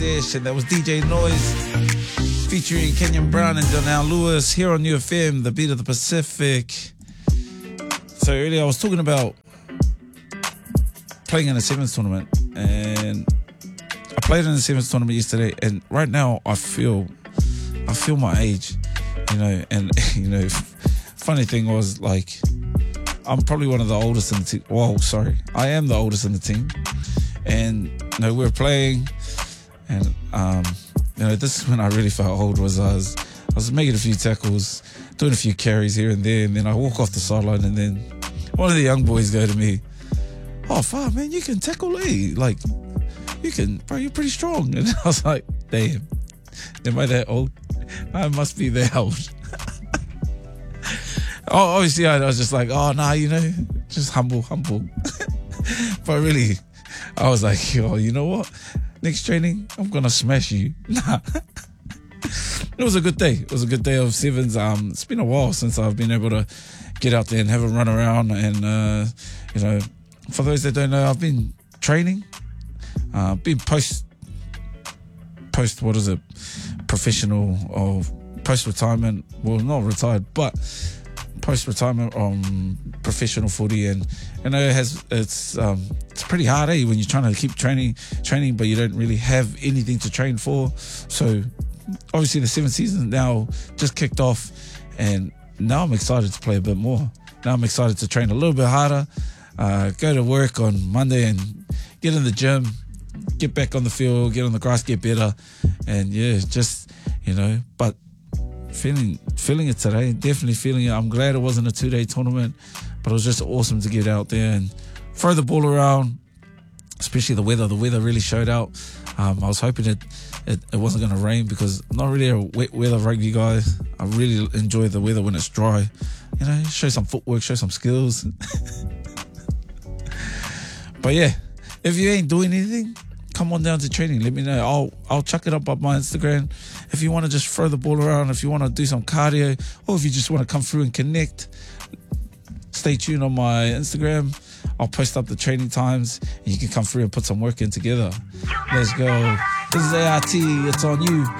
Sesh, and that was DJ Noise featuring Kenyon Brown and Jonelle Lewis here on UFM, the beat of the Pacific. So earlier I was talking about playing in a sevens tournament, and I played in a sevens tournament yesterday, and right now I feel my age, and funny thing was, like, I'm probably one of the oldest in the team. Well, sorry, I am the oldest in the team. And, we were playing, and, this is when I really felt old. I was making a few tackles, doing a few carries here and there, and then I walk off the sideline, and then one of the young boys go to me, "Oh, fuck, man, you can tackle, eh? Like, you can, bro, you're pretty strong." And I was like, damn, am I that old? I must be that old. Oh, obviously, I was just like, oh, nah, just humble. But really, I was like, yo, you know what? Next training, I'm going to smash you. Nah. It was a good day. It was a good day of sevens. It's been a while since I've been able to get out there and have a run around. And, for those that don't know, I've been training, been professional or post-retirement. Well, not retired, but post-retirement professional footy, and it's pretty hard, when you're trying to keep training, but you don't really have anything to train for. So obviously the seventh season now just kicked off, and now I'm excited to play a bit more. Now I'm excited to train a little bit harder, go to work on Monday and get in the gym, get back on the field, get on the grass, get better, and but feeling it today, definitely feeling it. I'm glad it wasn't a 2-day tournament, but it was just awesome to get out there and throw the ball around, especially the weather. The weather really showed out. I was hoping it wasn't going to rain, because I'm not really a wet weather rugby guy. I really enjoy the weather when it's dry. Show some footwork, show some skills. But yeah, if you ain't doing anything, come on down to training. Let me know. I'll chuck it up on my Instagram. If you want to just throw the ball around, if you want to do some cardio, or if you just want to come through and connect, stay tuned on my Instagram. I'll post up the training times, and you can come through and put some work in together. Let's go. This is ART. It's on you.